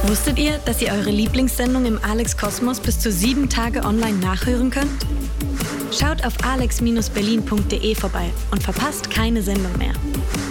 Wusstet ihr, dass ihr eure Lieblingssendung im Alex Kosmos bis zu 7 Tage online nachhören könnt? Schaut auf alex-berlin.de vorbei und verpasst keine Sendung mehr.